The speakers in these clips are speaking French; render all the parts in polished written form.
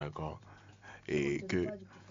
d'accord? Et que...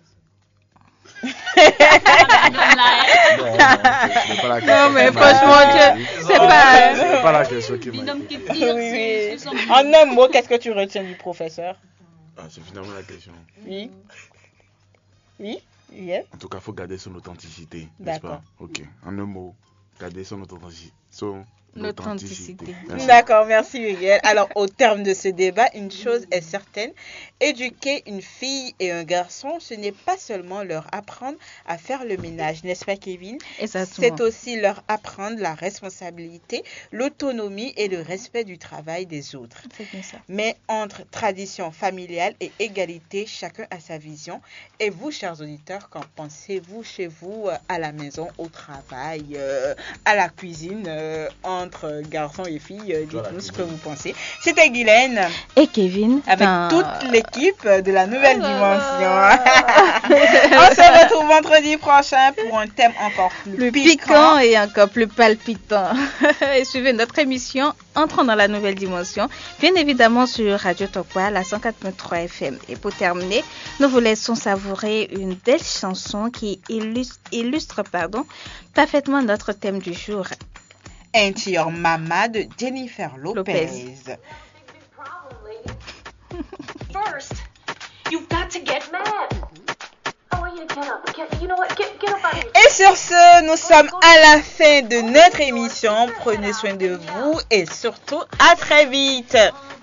Non, ce n'est pas la question Non, mais qui m'a franchement, été c'est posée. pas. Ce n'est pas la question qui m'a Binôme été qui posée. tire, Oui, c'est oui. En un mot, qu'est-ce que tu retiens du professeur? Ah, c'est finalement la question. Oui. Oui. Yes. En tout cas, il faut garder son authenticité, n'est-ce pas? D'accord. Ok. En un mot, garder son authenticité. Son L'authenticité. authenticité. Merci. D'accord, merci Miguel. Alors, au terme de ce débat, une chose est certaine, éduquer une fille et un garçon, ce n'est pas seulement leur apprendre à faire le ménage, n'est-ce pas Kevin? Exactement. C'est aussi leur apprendre la responsabilité, l'autonomie et le respect du travail des autres. C'est bien ça. Mais entre tradition familiale et égalité, chacun a sa vision. Et vous, chers auditeurs, qu'en pensez-vous chez vous, à la maison, au travail, à la cuisine, entre garçons et filles? Dites-nous ce que vous pensez. C'était Guylaine Et Kevin, avec ben, toute l'équipe de la nouvelle Oh là dimension. là. On se retrouve vendredi prochain pour un thème encore plus plus piquant et encore plus palpitant. Et suivez notre émission Entrons dans la nouvelle dimension, bien évidemment sur Radio Tokwa, la 104.3 FM. Et pour terminer, nous vous laissons savourer une belle chanson qui illustre parfaitement notre thème du jour. Ain't Your Mama de Jennifer Lopez. First, you've got to get mad. I want you to get up. You know what? Get up out of here. Et sur ce, nous sommes à la fin de notre émission. Prenez soin de vous et surtout à très vite.